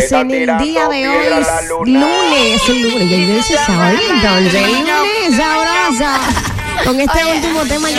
en el día de hoy, lunes. Ya dice sábado, entonces, lunes, sabrosa. Con este último tema ya